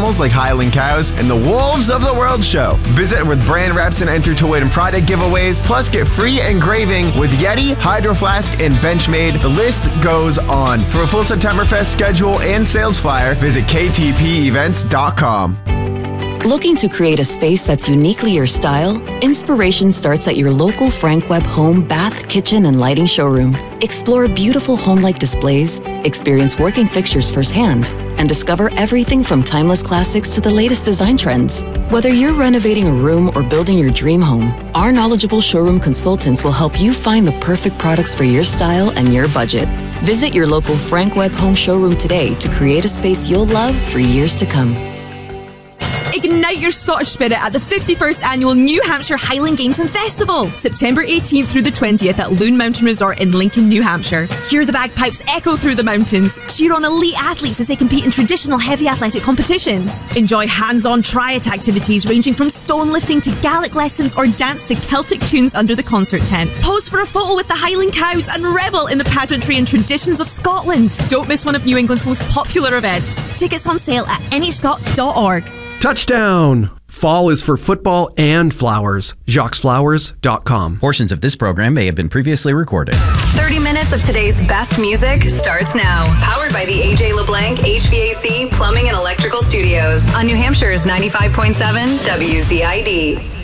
animals like Highland cows and the Wolves of the World show. Visit with brand reps and enter to win product giveaways, plus get free engraving with Yeti, Hydro Flask, and Benchmade. The list goes on. For a full Septemberfest schedule and sales flyer, visit ktpevents.com. Looking to create a space that's uniquely your style? Inspiration starts at your local Frank Webb home, bath, kitchen, and lighting showroom. Explore beautiful home-like displays, experience working fixtures firsthand, and discover everything from timeless classics to the latest design trends. Whether you're renovating a room or building your dream home, our knowledgeable showroom consultants will help you find the perfect products for your style and your budget. Visit your local Frank Webb home showroom today to create a space you'll love for years to come. Ignite your Scottish spirit at the 51st Annual New Hampshire Highland Games and Festival, September 18th through the 20th at Loon Mountain Resort in Lincoln, New Hampshire. Hear the bagpipes echo through the mountains. Cheer on elite athletes as they compete in traditional heavy athletic competitions. Enjoy hands-on triad activities ranging from stone lifting to Gaelic lessons or dance to Celtic tunes under the concert tent. Pose for a photo with the Highland Cows and revel in the pageantry and traditions of Scotland. Don't miss one of New England's most popular events. Tickets on sale at nhscot.org. Touchdown! Fall is for football and flowers. JacquesFlowers.com. Portions of this program may have been previously recorded. 30 minutes of today's best music starts now. Powered by the AJ LeBlanc HVAC, Plumbing and Electrical Studios on New Hampshire's 95.7 WZID.